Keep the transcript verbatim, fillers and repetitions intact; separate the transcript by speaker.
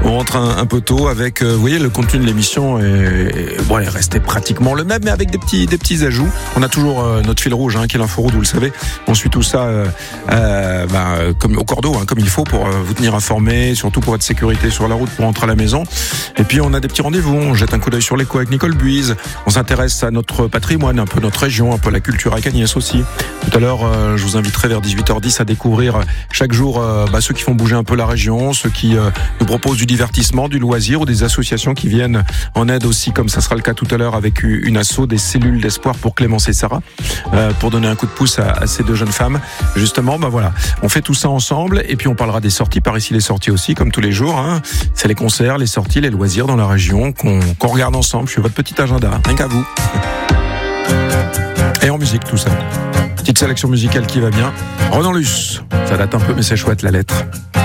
Speaker 1: On rentre un, un peu tôt avec, euh, vous voyez, le contenu de l'émission est, est, bon, est resté pratiquement le même, mais avec des petits, des petits ajouts. On a toujours euh, notre fil rouge, hein, qui est l'info route, vous le savez. On suit tout ça euh, euh, bah, comme au cordeau, hein, comme il faut pour euh, vous tenir informé, surtout pour votre sécurité sur la route pour rentrer à la maison. Et puis on a des petits rendez-vous. On jette un coup d'œil sur l'écho avec Nicole Buise. On s'intéresse à notre patrimoine, un peu notre région, un peu la culture à Cagnès aussi. Tout à l'heure, euh, je vous inviterai vers dix-huit heures dix à découvrir chaque jour euh, bah, ceux qui font bouger un peu la région, ceux qui euh, nous proposent du divertissement, du loisir ou des associations qui viennent en aide aussi, comme ça sera le cas tout à l'heure avec une asso des cellules d'espoir pour Clémence et Sarah, euh, pour donner un coup de pouce à, à ces deux jeunes femmes. Justement, bah voilà, on fait tout ça ensemble et puis on parlera des sorties, par ici les sorties aussi, comme tous les jours. Hein. C'est les concerts, les sorties, les loisirs dans la région qu'on, qu'on regarde ensemble. Je suis votre petit agenda, rien qu'à vous. Et en musique, tout ça. Petite sélection musicale qui va bien. Renan Luce, ça date un peu mais c'est chouette la lettre.